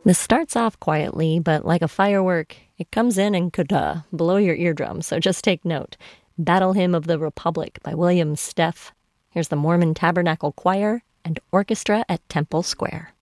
This starts off quietly, but like a firework, it comes in and could blow your eardrum, so just take note. Battle Hymn of the Republic by William Steff. Here's the Mormon Tabernacle Choir and Orchestra at Temple Square.